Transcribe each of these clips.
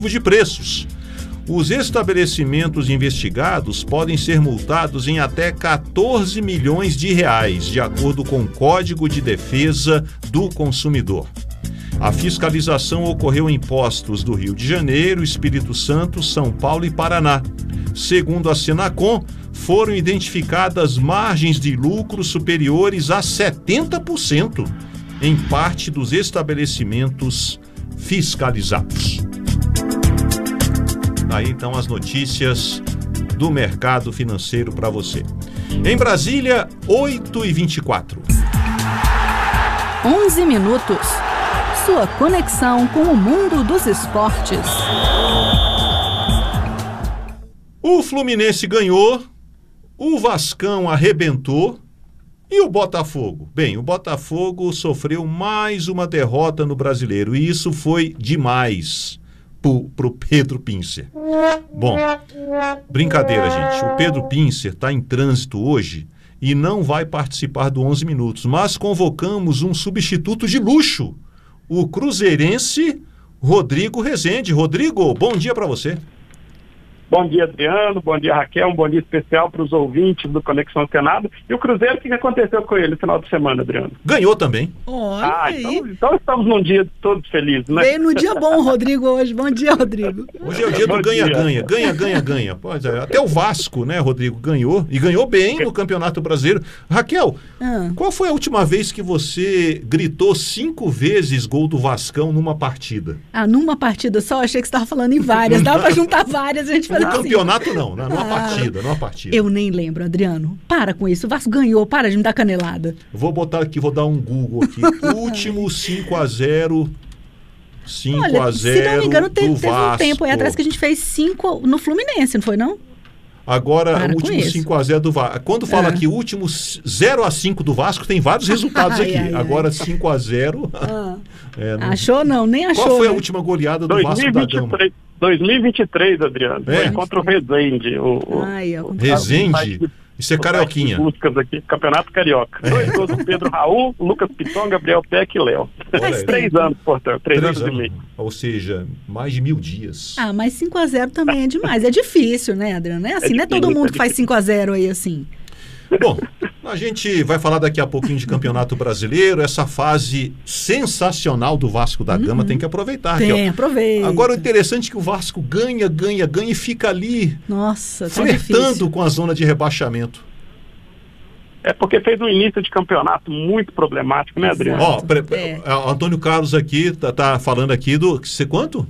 de preços. Os estabelecimentos investigados podem ser multados em até 14 milhões de reais, de acordo com o Código de Defesa do Consumidor. A fiscalização ocorreu em postos do Rio de Janeiro, Espírito Santo, São Paulo e Paraná. Segundo a Senacom, foram identificadas margens de lucro superiores a 70% em parte dos estabelecimentos fiscalizados. Aí então as notícias do mercado financeiro para você. Em Brasília, 8h24. 11 minutos. Sua conexão com o mundo dos esportes. O Fluminense ganhou, o Vascão arrebentou e o Botafogo? Bem, o Botafogo sofreu mais uma derrota no Brasileiro e isso foi demais pro Pedro Pincer. Bom, brincadeira, gente. O Pedro Pincer está em trânsito hoje e não vai participar do 11 minutos, mas convocamos um substituto de luxo, o cruzeirense Rodrigo Rezende. Rodrigo, bom dia para você. Bom dia, Adriano. Bom dia, Raquel. Um bom dia especial para os ouvintes do Conexão Senado. E o Cruzeiro, o que aconteceu com ele no final de semana, Adriano? Ganhou também. Olha então estamos num dia todos felizes, né? Veio num dia bom, Rodrigo, hoje. Bom dia, Rodrigo. Hoje é o dia do ganha-ganha. Ganha-ganha-ganha. Até o Vasco, né, Rodrigo, ganhou. E ganhou bem no Campeonato Brasileiro. Raquel, qual foi a última vez que você gritou 5 vezes gol do Vascão numa partida? Numa partida só? Achei que você estava falando em várias. Dá para juntar várias e a gente fazer. No campeonato não, numa partida. Eu nem lembro, Adriano. Para com isso. O Vasco ganhou, para de me dar canelada. Vou botar aqui, vou dar um Google aqui. Último 5-0. 5-0. Olha, se não me engano, teve um tempo aí Vasco. atrás que a gente fez 5 no Fluminense, não foi não? Agora, o último 5-0 do Vasco. Quando fala aqui o último 0-5 do Vasco, tem vários resultados aqui. Agora 5-0. Achou não, nem achou. Qual foi a né? última goleada do Vasco da Gama? 2023, Adriano. Foi contra o Rezende. Rezende? Isso é carioquinha. Buscas aqui, Campeonato Carioca. 2 gols do Pedro Raul, Lucas Piton, Gabriel Peck e Léo. 3 anos, portanto. 3 anos e meio. Ou seja, mais de 1000 dias. Mas 5-0 também é demais. É difícil, né, Adriano? É assim, não é todo mundo que faz 5-0 aí assim. Bom, a gente vai falar daqui a pouquinho de Campeonato Brasileiro, essa fase sensacional do Vasco da Gama, tem que aproveitar. Aproveita. Agora o interessante é que o Vasco ganha e fica ali flertando com a zona de rebaixamento. É porque fez um início de campeonato muito problemático, né, Adriano? Antônio Carlos aqui tá falando aqui do... Você quanto?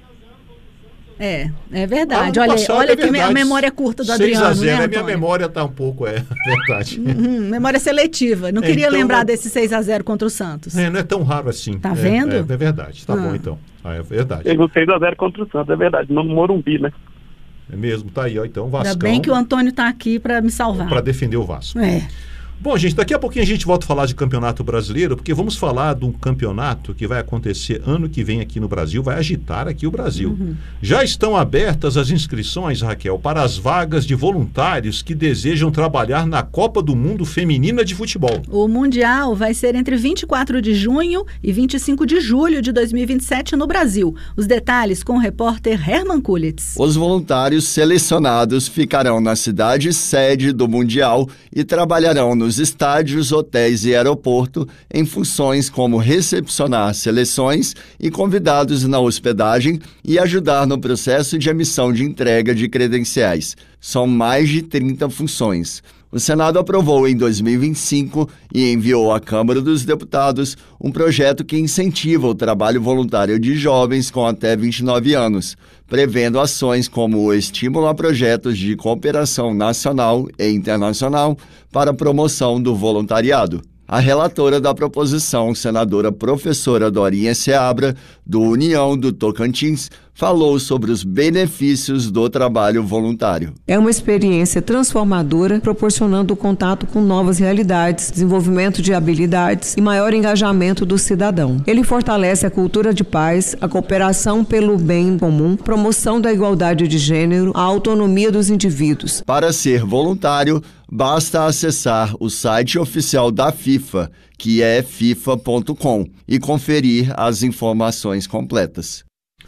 É verdade. Olha que a memória é curta do Adriano, 6-0, né, minha memória tá um pouco, verdade. Memória seletiva. Não queria lembrar desse 6-0 contra o Santos. Não é tão raro assim. Tá vendo? É verdade. Tá bom, então. É verdade. Teve um 6-0 contra o Santos, é verdade. No Morumbi, né? É mesmo, tá aí, então o Vascão... Ainda bem que o Antônio tá aqui para me salvar. Para defender o Vasco. Bom, gente, daqui a pouquinho a gente volta a falar de Campeonato Brasileiro, porque vamos falar de um campeonato que vai acontecer ano que vem aqui no Brasil, vai agitar aqui o Brasil. Já estão abertas as inscrições, Raquel, para as vagas de voluntários que desejam trabalhar na Copa do Mundo Feminina de Futebol. O Mundial vai ser entre 24 de junho e 25 de julho de 2027 no Brasil. Os detalhes com o repórter Herman Kulitz. Os voluntários selecionados ficarão na cidade sede do Mundial e trabalharão nos estádios, hotéis e aeroporto em funções como recepcionar seleções e convidados na hospedagem e ajudar no processo de emissão de entrega de credenciais. São mais de 30 funções. O Senado aprovou em 2025 e enviou à Câmara dos Deputados um projeto que incentiva o trabalho voluntário de jovens com até 29 anos, prevendo ações como o estímulo a projetos de cooperação nacional e internacional para a promoção do voluntariado. A relatora da proposição, senadora professora Dorinha Seabra, do União do Tocantins, falou sobre os benefícios do trabalho voluntário. É uma experiência transformadora, proporcionando contato com novas realidades, desenvolvimento de habilidades e maior engajamento do cidadão. Ele fortalece a cultura de paz, a cooperação pelo bem comum, promoção da igualdade de gênero, a autonomia dos indivíduos. Para ser voluntário, basta acessar o site oficial da FIFA, que é fifa.com, e conferir as informações completas.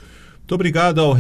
Muito obrigado ao